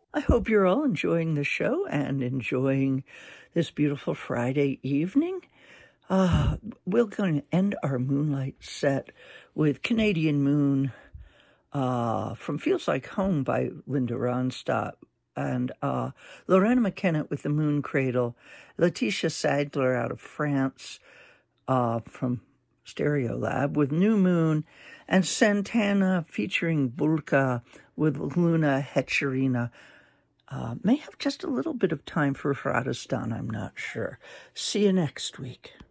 I hope you're all enjoying the show and enjoying this beautiful Friday evening. We're going to end our moonlight set with Canadian Moon from Feels Like Home by Linda Ronstadt, and Lorena McKenna with The Moon Cradle, Letitia Sadler out of France from Stereolab with New Moon, and Santana featuring Bulka with Luna Hecherina. May have just a little bit of time for Radistan, I'm not sure. See you next week.